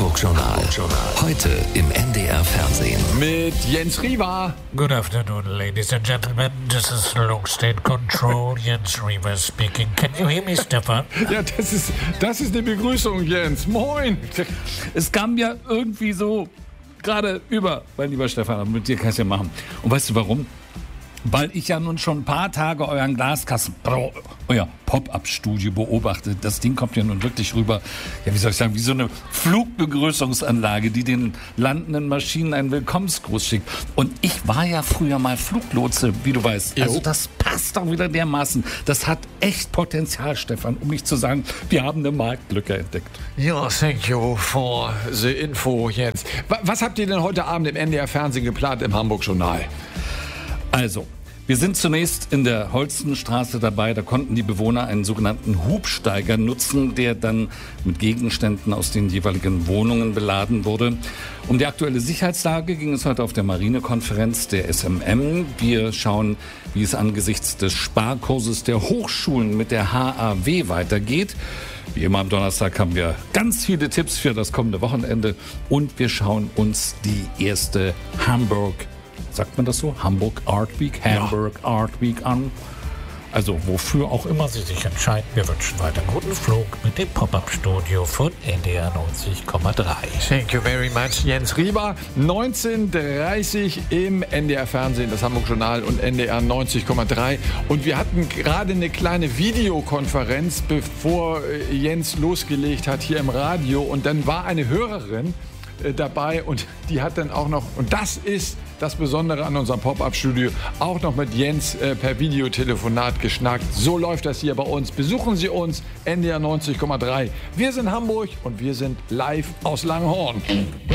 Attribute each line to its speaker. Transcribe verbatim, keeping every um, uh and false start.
Speaker 1: Hamburg-Journal. Heute im N D R-Fernsehen.
Speaker 2: Mit Jens Riewer.
Speaker 3: Good afternoon, ladies and gentlemen. This is Long State Control. Jens Riewer speaking. Can you hear me, Stefan?
Speaker 2: Ja, das ist, das ist die Begrüßung, Jens. Moin.
Speaker 4: Es kam ja irgendwie so gerade über, mein lieber Stefan, mit dir kann ich ja machen. Und weißt du warum? Weil ich ja nun schon ein paar Tage euren Glaskasten, euer Pop-Up-Studio beobachte. Das Ding kommt ja nun wirklich rüber, ja, wie soll ich sagen, wie so eine Flugbegrüßungsanlage, die den landenden Maschinen einen Willkommensgruß schickt. Und ich war ja früher mal Fluglotse, wie du weißt.
Speaker 2: Jo.
Speaker 4: Also das passt doch wieder dermaßen. Das hat echt Potenzial, Stefan, um nicht zu sagen, wir haben eine Marktlücke entdeckt.
Speaker 2: Ja, thank you for the info, Jens. Was habt ihr denn heute Abend im N D R-Fernsehen geplant im Hamburg-Journal?
Speaker 4: Also, wir sind zunächst in der Holstenstraße dabei. Da konnten die Bewohner einen sogenannten Hubsteiger nutzen, der dann mit Gegenständen aus den jeweiligen Wohnungen beladen wurde. Um die aktuelle Sicherheitslage ging es heute auf der Marinekonferenz der S M M. Wir schauen, wie es angesichts des Sparkurses der Hochschulen mit der H A W weitergeht. Wie immer am Donnerstag haben wir ganz viele Tipps für das kommende Wochenende. Und wir schauen uns die erste Hamburg Sagt man das so? Hamburg Art Week, Hamburg ja. Art Week an. Also wofür auch immer Sie sich entscheiden. Wir wünschen weiter guten Flug mit dem Pop-Up-Studio von N D R neunzig Komma drei.
Speaker 2: Thank you very much, Jens Riewer. neunzehn Uhr dreißig im N D R-Fernsehen, das Hamburg-Journal und N D R neunzig Komma drei. Und wir hatten gerade eine kleine Videokonferenz, bevor Jens losgelegt hat hier im Radio. Und dann war eine Hörerin dabei und die hat dann auch noch, und das ist das Besondere an unserem Pop-Up-Studio, auch noch mit Jens äh, per Videotelefonat geschnackt. So läuft das hier bei uns. Besuchen Sie uns, N D R neunzig Komma drei. Wir sind Hamburg und wir sind live aus Langhorn.